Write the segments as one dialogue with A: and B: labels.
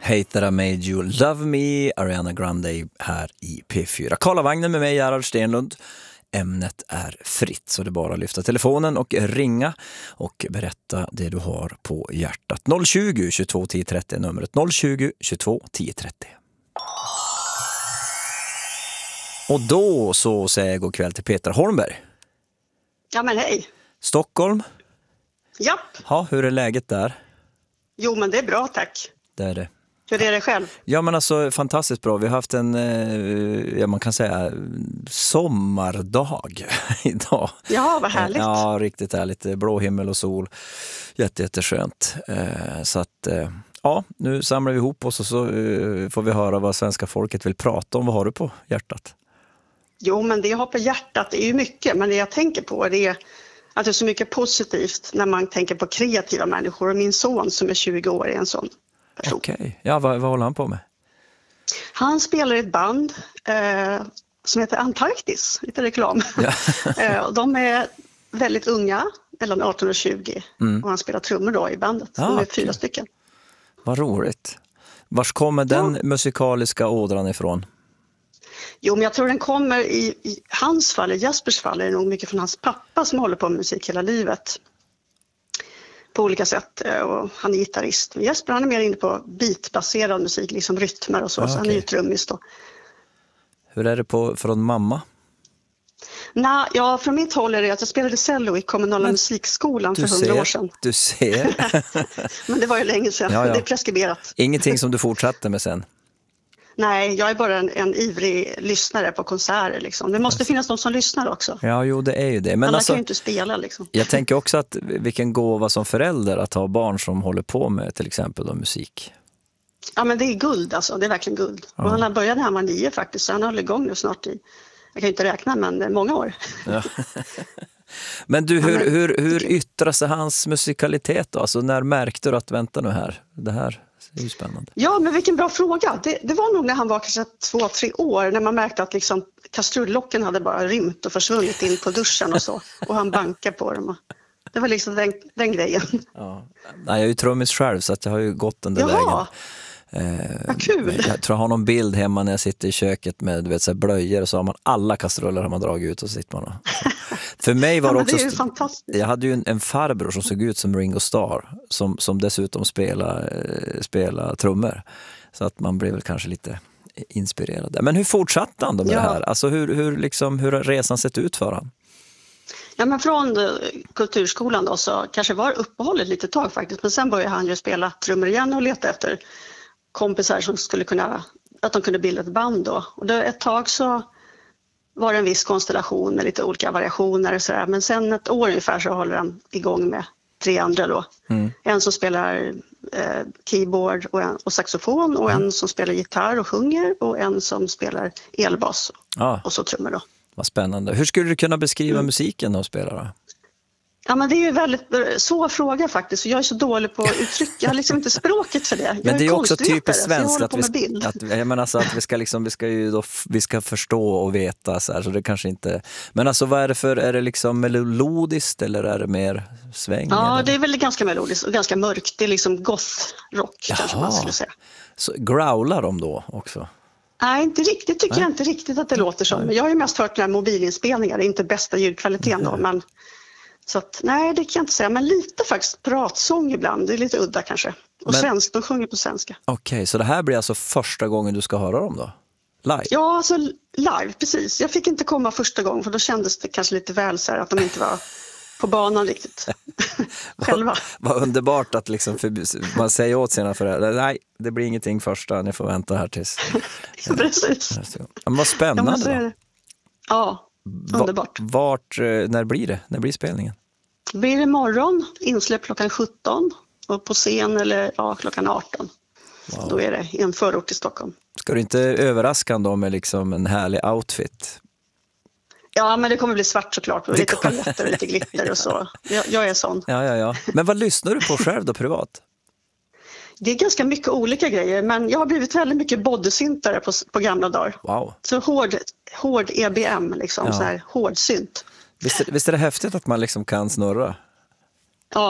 A: Hate That I Made You Love Me, Ariana Grande här i P4. Karlavagnen med mig, Gerhard Stenlund. Ämnet är fritt, så det är bara att lyfta telefonen och ringa och berätta det du har på hjärtat. 020 22 10 30 är numret. 020 22 10 30. Och då så säger jag god kväll till Peter Holmberg.
B: Ja, men hej.
A: Stockholm?
B: Japp.
A: Ja, hur är läget där?
B: Jo, men det är bra, tack.
A: Det är det.
B: Hur är det själv?
A: Ja, men alltså fantastiskt bra. Vi har haft en, ja, man kan säga sommardag idag.
B: Ja, vad härligt.
A: Ja, riktigt härligt. Blå himmel och sol. Jätteskönt. Så att, ja, nu samlar vi ihop oss och så får vi höra vad svenska folket vill prata om. Vad har du på hjärtat?
B: Jo, men det jag har på hjärtat är ju mycket. Men det jag tänker på det är att det är så mycket positivt när man tänker på kreativa människor. Och min son som är 20 år är en sån person.
A: Okej. Ja, vad håller han på med?
B: Han spelar i ett band som heter Antarktis, lite reklam. Ja. De är väldigt unga, mellan 18 och 20. Och han spelar trummor då i bandet. De är 4 stycken.
A: Vad roligt. Vars kommer den musikaliska ådran ifrån?
B: Jo, men jag tror den kommer i hans fall, i Jespers fall, är det nog mycket från hans pappa som håller på med musik hela livet. På olika sätt, och han är gitarrist. Men Jesper, han är mer inne på beatbaserad musik, liksom rytmer och så, så han är ju trummis då.
A: Hur är det från mamma?
B: Ja, från mitt håll är det att jag spelade cello i kommunala musikskolan för 100 år sedan.
A: Du ser.
B: Men det var ju länge sedan, det är preskriberat.
A: Ingenting som du fortsatte med sen?
B: Nej, jag är bara en ivrig lyssnare på konserter. Liksom. Det måste finnas någon som lyssnar också.
A: Ja, jo, det är ju det. Men
B: alla
A: alltså,
B: kan ju inte spela. Liksom.
A: Jag tänker också att vilken gåva som förälder att ha barn som håller på med till exempel då, musik.
B: Ja, men det är guld alltså. Det är verkligen guld. Ja. Och han har börjat när han var 9 faktiskt. Så han håller igång nu snart jag kan inte räkna, men det är många år. Ja.
A: Men du, hur yttrar sig hans musikalitet då? Alltså när märkte du att vänta nu här? Det här är ju spännande.
B: Ja, men vilken bra fråga. Det var nog när han var kanske 2-3 år, när man märkte att liksom kastrullocken hade bara rymt och försvunnit in på duschen och så. Och han bankade på dem. Det var liksom den grejen.
A: Ja. Nej, jag är ju trummis själv så att jag har ju gått den där vägen.
B: Vad kul.
A: Jag tror jag har någon bild hemma när jag sitter i köket med så här blöjor och så har man alla kastruller har man dragit ut och sitter man För mig var det också...
B: Det är ju fantastiskt.
A: Jag hade ju en farbror som såg ut som Ringo Starr som dessutom spela trummor. Så att man blev väl kanske lite inspirerad. Men hur fortsatte han då med det här? Alltså hur har resan sett ut för han?
B: Ja, men från kulturskolan då så kanske var uppehållet lite tag faktiskt. Men sen började han ju spela trummor igen och leta efter kompisar som skulle kunna, att de kunde bilda ett band då. Och då ett tag så var det en viss konstellation med lite olika variationer och sådär. Men sen ett år ungefär så håller han igång med 3 andra då. En som spelar keyboard och saxofon och en som spelar gitarr och sjunger och en som spelar elbas och så trummor då.
A: Vad spännande. Hur skulle du kunna beskriva musiken de spelar då?
B: Ja, men det är ju väldigt svår fråga faktiskt. Jag är så dålig på att uttrycka. Jag har liksom inte språket för det.
A: Men det är också typiskt svenskt vi ska förstå och veta så här, så det kanske inte. Men alltså vad är det för, är det liksom melodiskt eller är det mer sväng?
B: Ja,
A: eller?
B: Det är väl ganska melodiskt och ganska mörkt. Det är liksom goth-rock kanske man skulle säga.
A: Så growlar de då också?
B: Nej, inte riktigt tycker jag inte riktigt att det låter så. Men jag har ju mest hört den här mobilinspelningar. Det är inte bästa ljudkvaliteten då, men så att, nej, det kan jag inte säga. Men lite faktiskt pratsång ibland. Det är lite udda kanske. Och svensk, de sjunger på svenska.
A: Okej, så det här blir alltså första gången du ska höra dem då? Live?
B: Ja, alltså live, precis. Jag fick inte komma första gången för då kändes det kanske lite väl så här att de inte var på banan riktigt själva.
A: Vad underbart att liksom man säger åt sina föräldrar, nej, det blir ingenting första, ni får vänta här tills.
B: Precis.
A: Men vad spännande då.
B: Ja. Underbart.
A: När blir det? När blir spelningen?
B: Det blir imorgon, insläpp klockan 17 och på scen eller klockan 18. Wow. Då är det i en förort i Stockholm. Ska
A: du inte överraska dem med liksom en härlig outfit?
B: Ja, men det kommer bli svart såklart och lite paletter och lite glitter och så. Jag är sån.
A: Ja. Men vad lyssnar du på själv då privat?
B: Det är ganska mycket olika grejer, men jag har blivit väldigt mycket bodysyntare på gamla dagar.
A: Wow.
B: Så hård EBM, liksom, så här hårdsynt.
A: Visst är det häftigt att man liksom kan snurra?
B: Ja,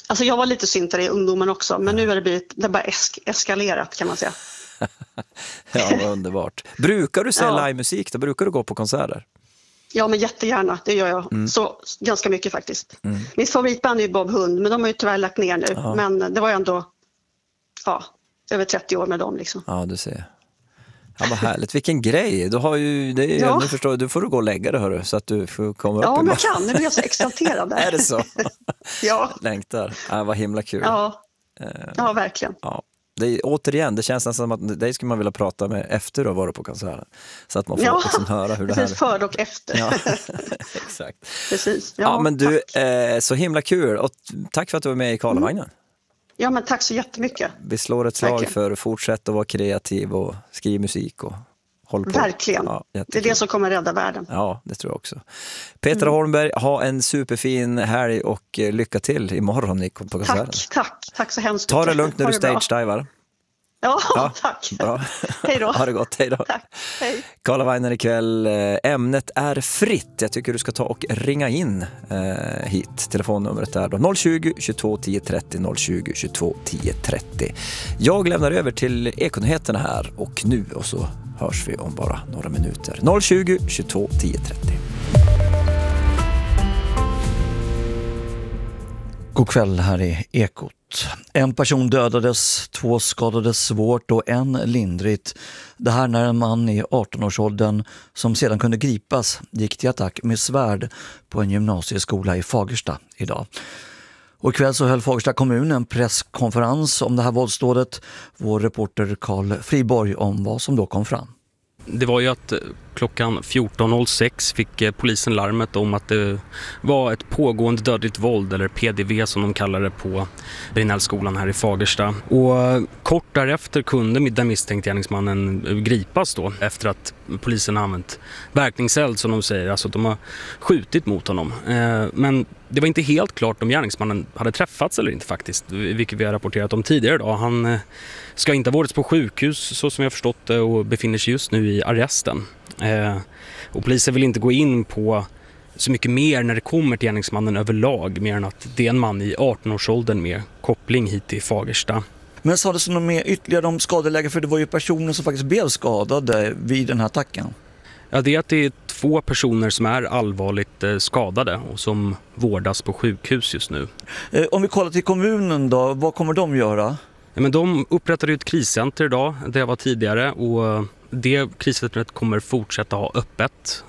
B: Alltså jag var lite syntare i ungdomen också, men nu har det bara eskalerat kan man säga.
A: Ja, vad underbart. Brukar du se livemusik då? Brukar du gå på konserter?
B: Ja, men jättegärna, det gör jag. Så ganska mycket faktiskt. Mitt favoritband är ju Bob Hund, men de har ju tyvärr lagt ner nu. Ja. Men det var ju ändå över 30 år med dem liksom.
A: Ja, du ser. Ja, vad härligt. Vilken grej. Du har ju, nu förstår du får du gå och lägga det, hörru, så att du får komma upp.
B: Ja, men jag kan. Nu blir jag så exalterad där.
A: Är det så?
B: Ja.
A: Längtar. Ja, vad himla kul.
B: Ja, verkligen.
A: Ja. Återigen, det känns nästan som att dig skulle man vilja prata med efter att vara på konserten. Så att man får liksom höra hur det här är.
B: Precis, före och efter.
A: Ja, exakt.
B: Precis.
A: Ja, men du, så himla kul. Och tack för att du var med i Karlavagnen.
B: Ja, men tack så jättemycket.
A: Vi slår ett slag för att fortsätta att vara kreativ och skriva musik och håll på.
B: Verkligen. Ja, det är det som kommer rädda världen.
A: Ja, det tror jag också. Petra Holmberg, ha en superfin helg och lycka till imorgon på konserten.
B: Tack så hemskt
A: mycket. Ta det lugnt när du stage-divar.
B: Ja, tack.
A: Bra.
B: Hej då.
A: Ha det gott, hej då.
B: Tack. Hej.
A: Karlavagnen ikväll. Ämnet är fritt. Jag tycker du ska ta och ringa in hit. Telefonnumret är då 020 22 10 30 020 22 10 30. Jag lämnar över till Ekonyheterna här och nu, och så hörs vi om bara några minuter. 020 22 10 30. God kväll, här är Ekot. En person dödades, 2 skadades svårt och 1 lindrigt. Det här när en man i 18-årsåldern som sedan kunde gripas gick till attack med svärd på en gymnasieskola i Fagersta idag. Och ikväll så höll Fagersta kommun en presskonferens om det här våldsdådet. Vår reporter Carl Friborg om vad som då kom fram.
C: Det var ju att klockan 14.06 fick polisen larmet om att det var ett pågående dödligt våld, eller PDV som de kallar det, på Brinellskolan här i Fagersta. Och kort därefter kunde den misstänkte gärningsmannen gripas då, efter att polisen använt verkningseld som de säger, alltså att de har skjutit mot honom. Men det var inte helt klart om gärningsmannen hade träffats eller inte faktiskt, vilket vi har rapporterat om tidigare idag. Han ska inte ha varit på sjukhus så som jag förstått det och befinner sig just nu i arresten. Och polisen vill inte gå in på så mycket mer när det kommer till gärningsmannen överlag, mer än att det är en man i 18-årsåldern med koppling hit till Fagersta.
D: Men sa det så något mer ytterligare om skadeläge, för det var ju personer som faktiskt blev skadade vid den här attacken?
C: Ja, det är att det är 2 personer som är allvarligt skadade och som vårdas på sjukhus just nu.
D: Om vi kollar till kommunen då, vad kommer de göra?
C: Ja, men de upprättade ett kriscenter idag, det var tidigare, och det kriscentret kommer fortsätta ha öppet.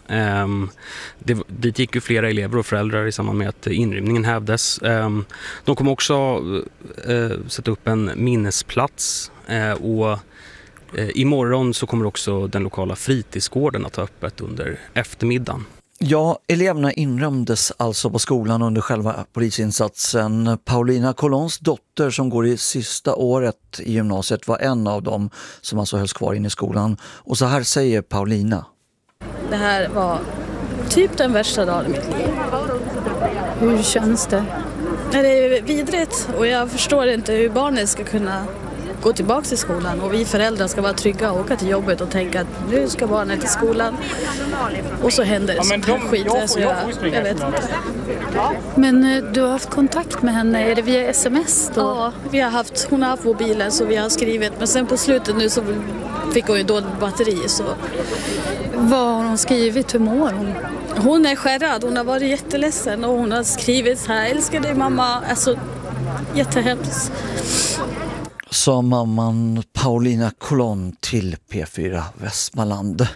C: Dit gick ju flera elever och föräldrar i samband med att inrymningen hävdes. De kommer också sätta upp en minnesplats och imorgon så kommer också den lokala fritidsgården att ha öppet under eftermiddagen.
D: Ja, eleverna inrymdes alltså på skolan under själva polisinsatsen. Paulina Colons dotter som går i sista året i gymnasiet var en av dem som alltså hölls kvar inne i skolan. Och så här säger Paulina.
E: Det här var typ den värsta dagen i mitt liv.
F: Hur känns det?
E: Det är vidrigt och jag förstår inte hur barnen ska kunna gå tillbaka till skolan och vi föräldrar ska vara trygga och åka till jobbet och tänka att nu ska barnen till skolan och så händer det sånt här skit. Så jag vet inte.
F: Men du har haft kontakt med henne, är det via sms då?
E: Ja, hon har haft mobilen så vi har skrivit, men sen på slutet nu så fick hon ju då batteri. Så.
F: Vad har hon skrivit, hur mår hon?
E: Hon är skärrad, hon har varit jätteledsen och hon har skrivit så här: älskar dig mamma, alltså jättehemskt.
D: Sa mamman Paulina Colon till P4 Västmanland.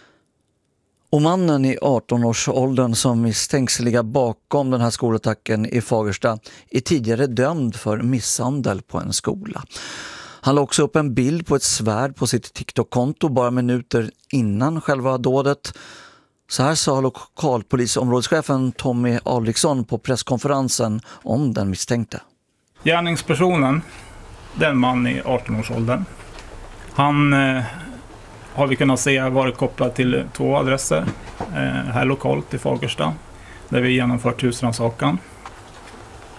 D: Och mannen i 18-årsåldern som misstänks ligga bakom den här skolattacken i Fagersta är tidigare dömd för misshandel på en skola. Han la också upp en bild på ett svärd på sitt TikTok-konto bara minuter innan själva dådet. Så här sa lokalpolisområdeschefen Tommy Alriksson på presskonferensen om den misstänkte.
G: Gärningspersonen, den man i 18-årsåldern. Han har vi kunnat se varit kopplad till 2 adresser här lokalt i Fagersta där vi genomfört husrannsakan.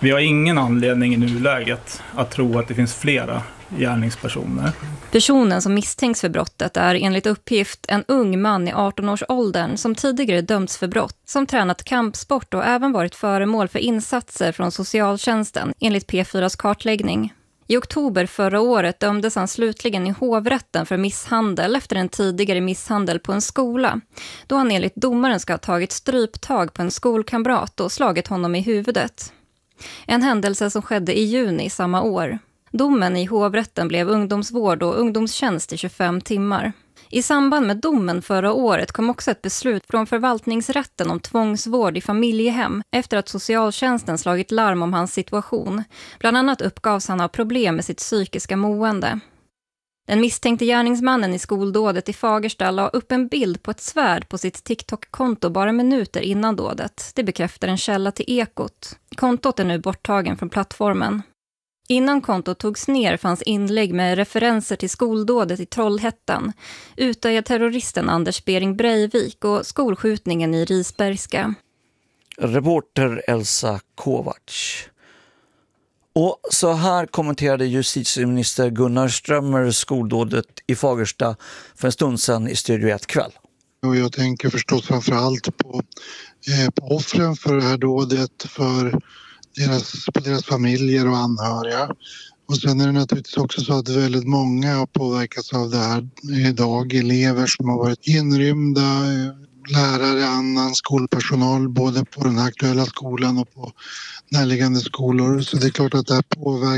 G: Vi har ingen anledning i nuläget att tro att det finns flera gärningspersoner.
H: Personen som misstänks för brottet är enligt uppgift en ung man i 18-årsåldern som tidigare dömts för brott, som tränat kampsport och även varit föremål för insatser från socialtjänsten enligt P4s kartläggning. I oktober förra året dömdes han slutligen i hovrätten för misshandel efter en tidigare misshandel på en skola, då han enligt domaren ska ha tagit stryptag på en skolkamrat och slagit honom i huvudet. En händelse som skedde i juni samma år. Domen i hovrätten blev ungdomsvård och ungdomstjänst i 25 timmar. I samband med domen förra året kom också ett beslut från förvaltningsrätten om tvångsvård i familjehem efter att socialtjänsten slagit larm om hans situation. Bland annat uppgavs han ha problem med sitt psykiska mående. Den misstänkte gärningsmannen i skoldådet i Fagersta la upp en bild på ett svärd på sitt TikTok-konto bara minuter innan dådet. Det bekräftar en källa till Ekot. Kontot är nu borttagen från plattformen. Innan kontot togs ner fanns inlägg med referenser till skoldådet i Trollhättan, Utöja-terroristen Anders Bering Breivik och skolskjutningen i Risbergska.
D: Reporter Elsa Kovacs. Och så här kommenterade justitieminister Gunnar Strömmer skoldådet i Fagersta för en stund sedan i Studio 1 kväll.
I: Och jag tänker förstås framförallt på offren för det här dådet, för deras familjer och anhöriga. Och sen är det naturligtvis också så att väldigt många har påverkats av det här idag. Elever som har varit inrymda, lärare, annan skolpersonal både på den aktuella skolan och på närliggande skolor. Så det är klart att det här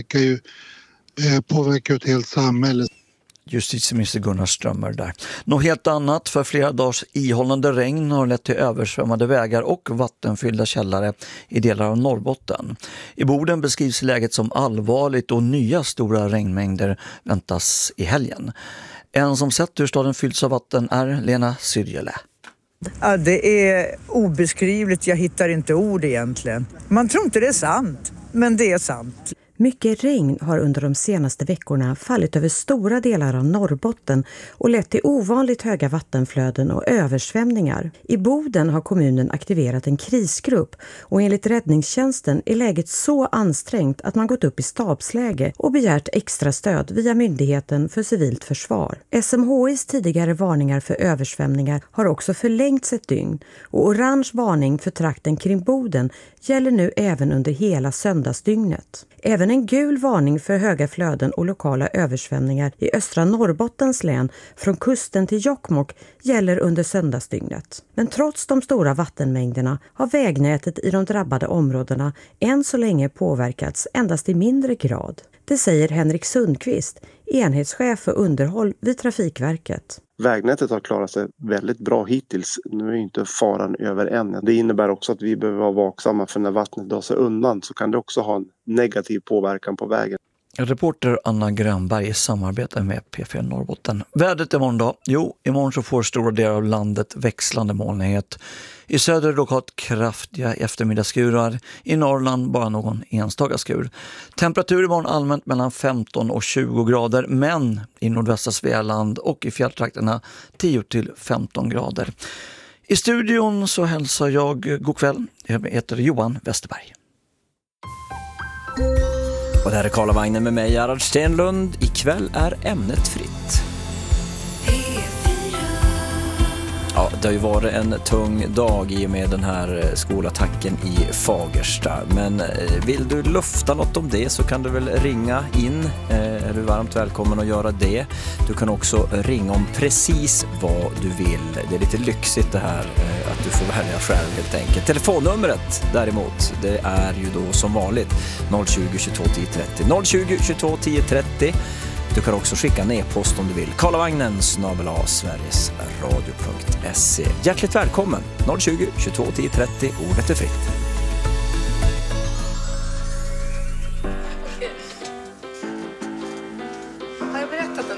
I: påverkar ett helt samhälle.
D: Justitieminister Gunnar Strömmer där. Något helt annat, för flera dagars ihållande regn har lett till översvämmade vägar och vattenfyllda källare i delar av Norrbotten. I Boden beskrivs läget som allvarligt och nya stora regnmängder väntas i helgen. En som sett hur staden fylls av vatten är Lena Syrjele.
J: Ja, det är obeskrivligt, jag hittar inte ord egentligen. Man tror inte det är sant, men det är sant.
K: Mycket regn har under de senaste veckorna fallit över stora delar av Norrbotten och lett till ovanligt höga vattenflöden och översvämningar. I Boden har kommunen aktiverat en krisgrupp och enligt räddningstjänsten är läget så ansträngt att man gått upp i stabsläge och begärt extra stöd via Myndigheten för civilt försvar. SMHIs tidigare varningar för översvämningar har också förlängts ett dygn och orange varning för trakten kring Boden gäller nu även under hela söndagsdygnet. Även en gul varning för höga flöden och lokala översvämningar i östra Norrbottens län från kusten till Jokkmokk gäller under söndagsdygnet. Men trots de stora vattenmängderna har vägnätet i de drabbade områdena än så länge påverkats endast i mindre grad. Det säger Henrik Sundqvist, enhetschef för underhåll vid Trafikverket.
L: Vägnätet har klarat sig väldigt bra hittills. Nu är inte faran över än. Det innebär också att vi behöver vara vaksamma, för när vattnet drar sig undan så kan det också ha en negativ påverkan på vägen.
D: Reporter Anna Grönberg i samarbete med P4 Norrbotten. Vädret imorgon då? Jo, imorgon så får stora delar av landet växlande molnighet. I söder lokalt kraftiga eftermiddagsskurar. I Norrland bara någon enstaka skur. Temperatur imorgon allmänt mellan 15 och 20 grader. Men i nordvästra Svealand och i fjälltrakterna 10 till 15 grader. I studion så hälsar jag god kväll. Jag heter Johan Westerberg.
A: Och det här är Karlavagnen med mig, Gerhard Stenlund. Ikväll är ämnet fritt. Ja, det har ju varit en tung dag i och med den här skolattacken i Fagersta. Men vill du lufta något om det så kan du väl ringa in. Är du varmt välkommen att göra det. Du kan också ringa om precis vad du vill. Det är lite lyxigt det här att du får välja själv helt enkelt. Telefonnumret däremot, det är ju då som vanligt 020 22 10 30. 020 22 10 30. Du kan också skicka en e-post om du vill. karlavagnen@sverigesradio.se. Hjärtligt välkommen. 020 22 10 30. Ordet är fritt.